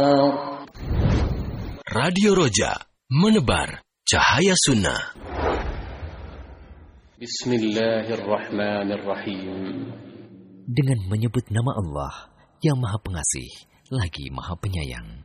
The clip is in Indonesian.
Radio Roja, menebar cahaya sunnah. Bismillahirrahmanirrahim. Dengan menyebut nama Allah yang Maha Pengasih lagi Maha Penyayang.